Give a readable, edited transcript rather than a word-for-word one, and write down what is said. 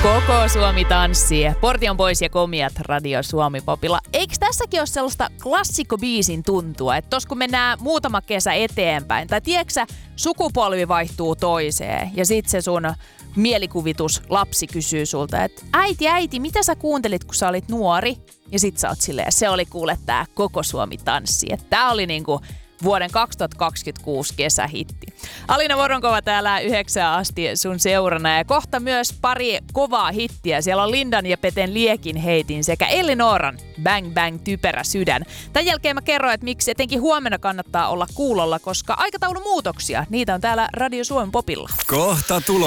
Koko Suomi tanssii. Portion pois ja komiat Radio Suomi Popilla. Eikö tässäkin ole sellaista klassikkobiisin tuntua, että tos kun mennään muutama kesä eteenpäin, tai tiedätkö sukupolvi vaihtuu toiseen ja sit se sun mielikuvitus lapsi kysyy sulta, että äiti, mitä sä kuuntelit, kun sä olit nuori? Ja sit sä oot silleen, se oli kuule tää Koko Suomi tanssii. Että tää oli niinku vuoden 2026 kesähitti. Alina Voronkova täällä 9 asti sun seurana ja kohta myös pari kovaa hittiä. Siellä on Lindan ja Peten Liekin heitin sekä Elli Nooran Bang Bang typerä sydän. Tämän jälkeen mä kerron, että miksi etenkin huomenna kannattaa olla kuulolla, koska aikataulumuutoksia, niitä on täällä Radio Suomen Popilla. Kohta tulo.